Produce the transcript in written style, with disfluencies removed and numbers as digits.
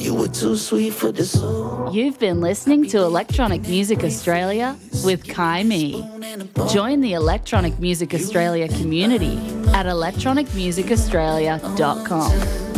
You were too sweet for the soul. You've been listening to Electronic Music Australia with Kai Me. Join the Electronic Music Australia community at electronicmusicaustralia.com.